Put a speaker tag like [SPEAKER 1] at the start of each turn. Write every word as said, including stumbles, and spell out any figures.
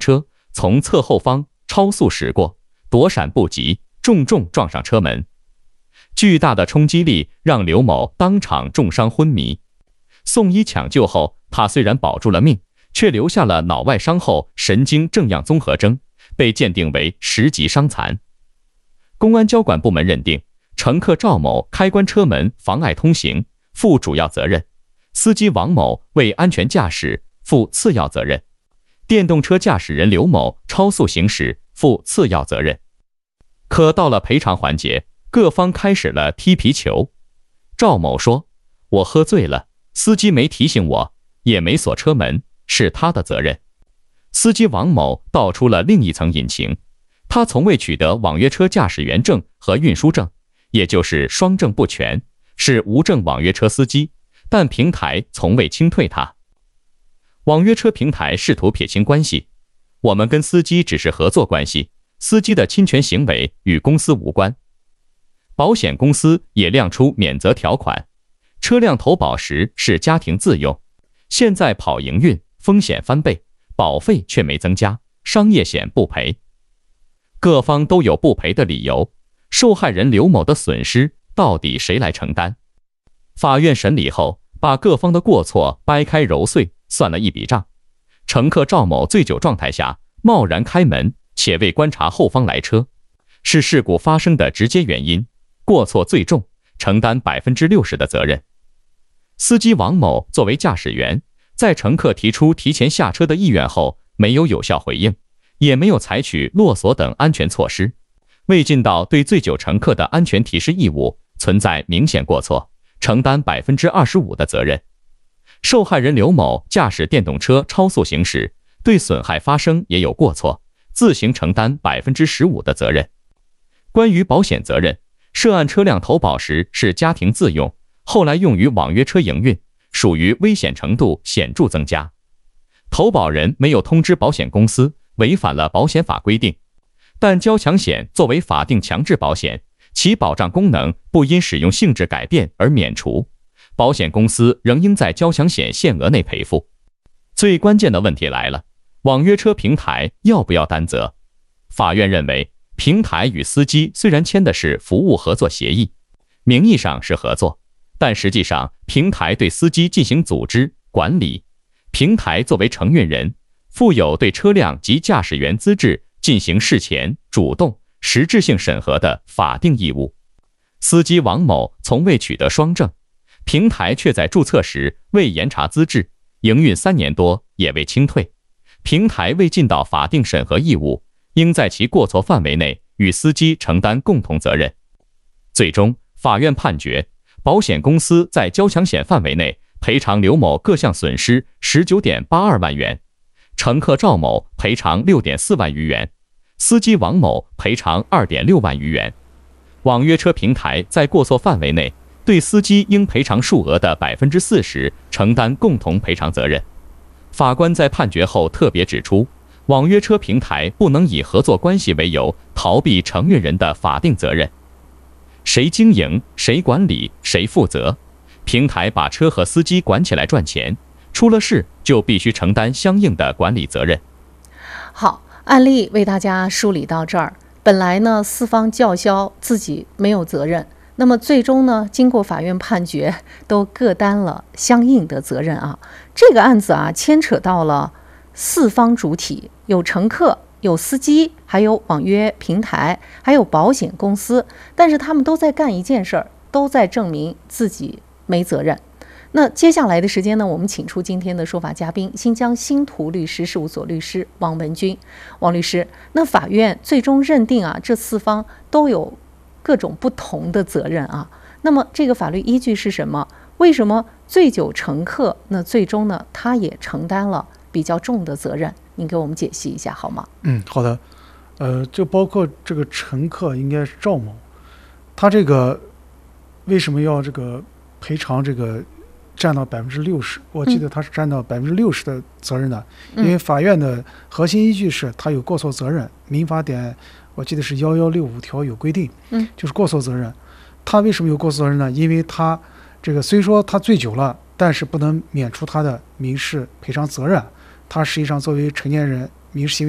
[SPEAKER 1] 车从侧后方超速驶过，躲闪不及，重重撞上车门。巨大的冲击力让刘某当场重伤昏迷。送医抢救后，他虽然保住了命，却留下了脑外伤后神经正样综合征，被鉴定为十级伤残。公安交管部门认定，乘客赵某开关车门妨碍通行，负主要责任；司机王某为安全驾驶，负次要责任；电动车驾驶人刘某超速行驶，负次要责任。可到了赔偿环节，各方开始了踢皮球。赵某说：“我喝醉了，司机没提醒我，也没锁车门，是他的责任。”司机王某道出了另一层隐情，他从未取得网约车驾驶员证和运输证，也就是双证不全，是无证网约车司机，但平台从未清退他。网约车平台试图撇清关系，我们跟司机只是合作关系，司机的侵权行为与公司无关。保险公司也亮出免责条款，车辆投保时是家庭自用，现在跑营运，风险翻倍，保费却没增加，商业险不赔。各方都有不赔的理由，受害人刘某的损失到底谁来承担？法院审理后，把各方的过错掰开揉碎，算了一笔账。乘客赵某醉酒状态下贸然开门，且未观察后方来车，是事故发生的直接原因，过错最重，承担 百分之六十 的责任。司机王某作为驾驶员，在乘客提出提前下车的意愿后，没有有效回应，也没有采取落锁等安全措施，未尽到对醉酒乘客的安全提示义务，存在明显过错，承担 百分之二十五 的责任。受害人刘某驾驶电动车超速行驶，对损害发生也有过错，自行承担 百分之十五 的责任。关于保险责任，涉案车辆投保时是家庭自用，后来用于网约车营运，属于危险程度显著增加。投保人没有通知保险公司，违反了保险法规定。但交强险作为法定强制保险，其保障功能不因使用性质改变而免除，保险公司仍应在交强险限额内赔付。最关键的问题来了，网约车平台要不要担责？法院认为，平台与司机虽然签的是服务合作协议，名义上是合作，但实际上平台对司机进行组织管理，平台作为承运人，负有对车辆及驾驶员资质进行事前、主动、实质性审核的法定义务。司机王某从未取得双证，平台却在注册时未严查资质，营运三年多也未清退，平台未尽到法定审核义务，应在其过错范围内与司机承担共同责任。最终，法院判决，保险公司在交强险范围内赔偿刘某各项损失 十九点八二万元，乘客赵某赔偿 六点四万余元，司机王某赔偿 二点六万余元。网约车平台在过错范围内对司机应赔偿数额的 百分之四十 承担共同赔偿责任。法官在判决后特别指出，网约车平台不能以合作关系为由逃避承运人的法定责任。谁经营，谁管理，谁负责。平台把车和司机管起来赚钱，出了事就必须承担相应的管理责任。
[SPEAKER 2] 好，案例为大家梳理到这儿。本来呢，四方叫嚣自己没有责任，那么最终呢，经过法院判决，都各担了相应的责任啊。这个案子啊，牵扯到了四方主体，有乘客，有司机，还有网约平台，还有保险公司，但是他们都在干一件事儿，都在证明自己没责任。那接下来的时间呢，我们请出今天的说法嘉宾，新疆新图律师事务所律师王文军。王律师，那法院最终认定啊，这四方都有各种不同的责任啊。那么这个法律依据是什么？为什么醉酒乘客那最终呢，他也承担了比较重的责任？您给我们解析一下好吗？
[SPEAKER 3] 嗯，好的。呃，就包括这个乘客应该是赵某，他这个为什么要这个赔偿这个占到百分之六十？我记得他是占到百分之六十的责任的，嗯、因为法院的核心依据是他有过错责任，民法典我记得是幺幺六五条有规定，嗯，就是过错责任。他为什么有过错责任呢？因为他这个虽说他醉酒了，但是不能免除他的民事赔偿责任。他实际上作为成年人，民事行为